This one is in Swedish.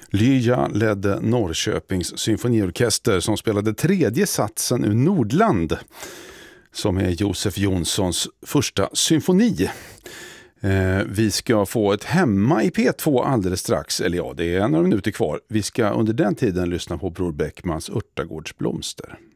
Lyja ledde Norrköpings symfoniorkester som spelade tredje satsen ur Nordland, som är Josef Jonssons första symfoni. Vi ska få ett hemma i P2 alldeles strax, eller ja, det är några minuter kvar. Vi ska under den tiden lyssna på Bror Bäckmans Örtagårdsblomster.